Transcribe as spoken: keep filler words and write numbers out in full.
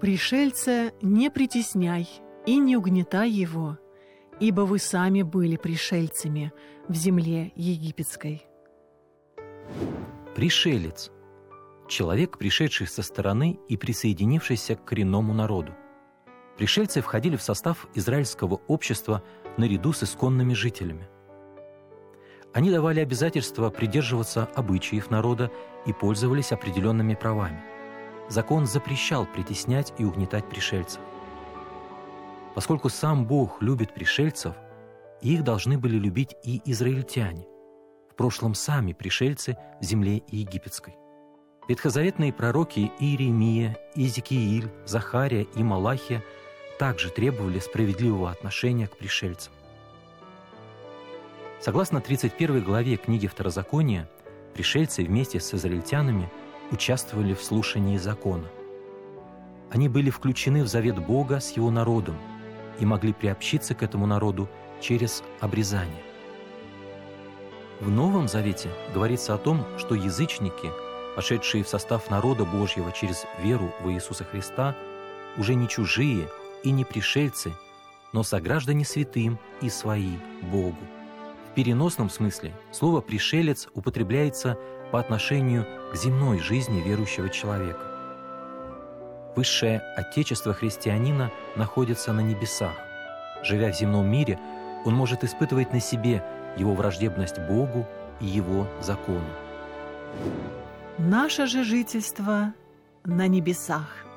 «Пришельца не притесняй и не угнетай его, ибо вы сами были пришельцами в земле египетской». Пришелец – человек, пришедший со стороны и присоединившийся к коренному народу. Пришельцы входили в состав израильского общества наряду с исконными жителями. Они давали обязательство придерживаться обычаев народа и пользовались определенными правами. Закон запрещал притеснять и угнетать пришельцев. Поскольку сам Бог любит пришельцев, их должны были любить и израильтяне, в прошлом сами пришельцы в земле египетской. Ветхозаветные пророки Иеремия, Иезекииль, Захария и Малахия также требовали справедливого отношения к пришельцам. Согласно тридцать первой главе книги Второзакония, пришельцы вместе с израильтянами участвовали в слушании закона. Они были включены в завет Бога с Его народом и могли приобщиться к этому народу через обрезание. В Новом Завете говорится о том, что язычники, вошедшие в состав народа Божьего через веру в Иисуса Христа, уже не чужие и не пришельцы, но сограждане святым и свои Богу. В переносном смысле слово «пришелец» употребляется по отношению к земной жизни верующего человека. Высшее отечество христианина находится на небесах. Живя в земном мире, он может испытывать на себе его враждебность Богу и Его закону. Наше же жительство на небесах.